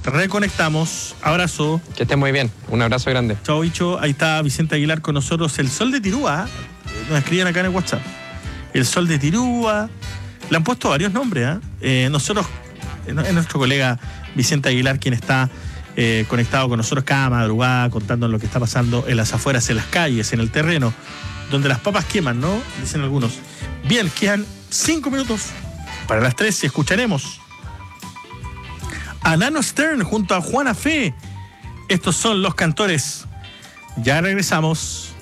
reconectamos. Abrazo. Que estés muy bien. Un abrazo grande. Chao, bicho. Ahí está Vicente Aguilar con nosotros. El Sol de Tirúa. Nos escriben acá en el WhatsApp. El Sol de Tirúa. Le han puesto varios nombres. Nosotros, es nuestro colega Vicente Aguilar quien está conectado con nosotros cada madrugada, contándonos lo que está pasando en las afueras, en las calles, en el terreno, donde las papas queman, ¿no? Dicen algunos. Bien, quedan 5 minutos para las 3 y escucharemos a Nano Stern junto a Juana Fe. Estos son Los Cantores. Ya regresamos.